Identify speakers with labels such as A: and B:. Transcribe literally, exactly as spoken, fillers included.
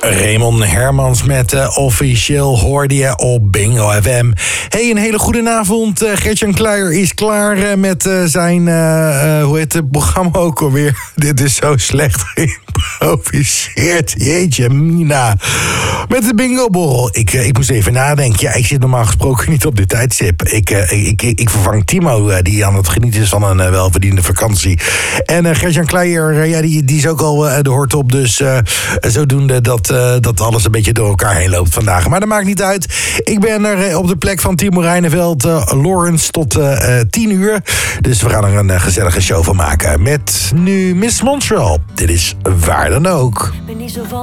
A: Raymond Hermans met uh, Officieel hoorde je op Bingo F M. Hey, een hele goede avond. Uh, Gert-Jan Kluijer is klaar uh, met uh, zijn, uh, uh, hoe heet het programma ook alweer? Dit is zo slecht geïmproviseerd. Jeetje, Mina. Met de bingo-borrel. Ik, uh, ik moest even nadenken. Ja, ik zit normaal gesproken niet op dit tijdstip. Ik, uh, ik, ik, ik vervang Timo, uh, die aan het genieten is van een uh, welverdiende vakantie. En uh, Gert-Jan Kluijer, uh, ja, die, die is ook al uh, de hoort op. Dus uh, zodoende dat, uh, dat alles een beetje door elkaar heen loopt vandaag. Maar dat maakt niet uit. Ik ben er uh, op de plek van Timo Reineveld, uh, Lawrence tot uh, uh, tien uur. Dus we gaan er een uh, gezellige show van maken. Met nu Miss Montreal. Dit is Waar dan ook.